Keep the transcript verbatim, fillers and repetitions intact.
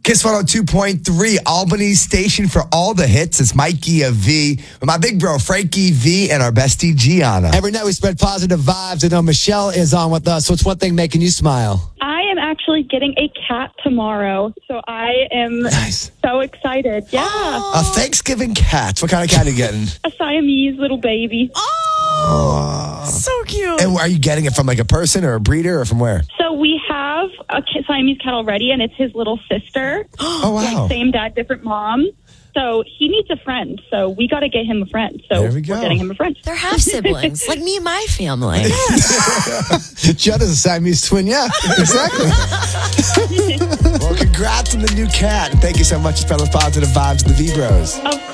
Kiss one oh two point three, Albany's station for all the hits. It's Mikey of V with my big bro, Frankie V, and our bestie, Gianna. Every night we spread positive vibes. I know Michelle is on with us. What's one thing making you smile? I am actually getting a cat tomorrow, so I am Nice. so excited. Yeah, A Thanksgiving cat. What kind of cat are you getting? a Siamese little baby. Oh, so cute. And are you getting it from like a person or a breeder or from where? So we have a ki- Siamese cat already, and it's his little sister. Oh, wow. Like, same dad, different mom. So he needs a friend. So we got to get him a friend. So There we go. we're getting him a friend. They're half siblings, like me and my family. Judd is a Siamese twin. Yeah, exactly. Well, congrats on the new cat. And thank you so much for the positive vibes of the V Bros. Of